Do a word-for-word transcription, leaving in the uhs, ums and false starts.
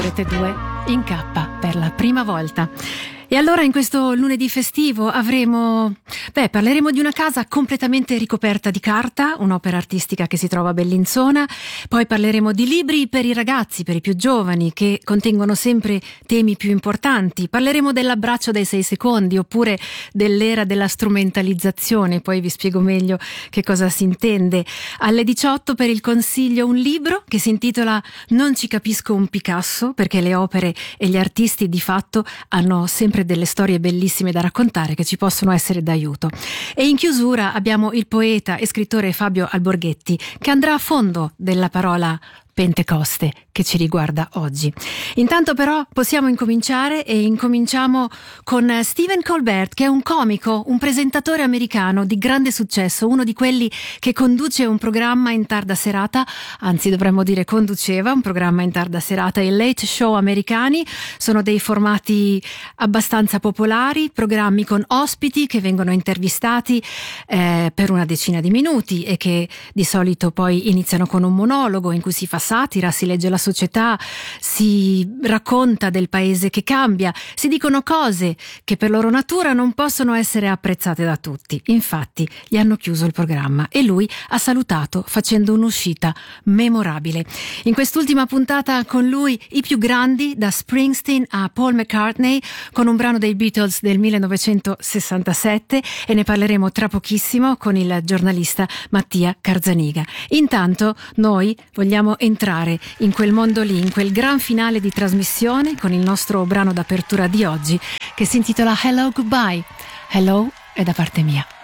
Rete due in K per la prima volta. E allora in questo lunedì festivo avremo, beh, parleremo di una casa completamente ricoperta di carta, un'opera artistica che si trova a Bellinzona, poi parleremo di libri per i ragazzi, per i più giovani, che contengono sempre temi più importanti, parleremo dell'abbraccio dai sei secondi oppure dell'era della strumentalizzazione, poi vi spiego meglio che cosa si intende. Alle diciotto per il consiglio un libro che si intitola Non ci capisco un Picasso, perché le opere e gli artisti di fatto hanno sempre delle storie bellissime da raccontare che ci possono essere d'aiuto. E in chiusura abbiamo il poeta e scrittore Fabio Alborghetti, che andrà a fondo della parola Pentecoste che ci riguarda oggi. Intanto però possiamo incominciare e incominciamo con Stephen Colbert, che è un comico, un presentatore americano di grande successo, uno di quelli che conduce un programma in tarda serata, anzi dovremmo dire conduceva un programma in tarda serata. I late show americani sono dei formati abbastanza popolari, programmi con ospiti che vengono intervistati eh, per una decina di minuti e che di solito poi iniziano con un monologo in cui si fa satira, si legge la società, si racconta del paese che cambia, si dicono cose che per loro natura non possono essere apprezzate da tutti. Infatti gli hanno chiuso il programma e lui ha salutato facendo un'uscita memorabile. In quest'ultima puntata con lui i più grandi, da Springsteen a Paul McCartney, con un brano dei Beatles del millenovecentosessantasette, e ne parleremo tra pochissimo con il giornalista Mattia Carzaniga. Intanto noi vogliamo entrare in quel mondo lì, in quel gran finale di trasmissione con il nostro brano d'apertura di oggi che si intitola Hello Goodbye. Hello è da parte mia.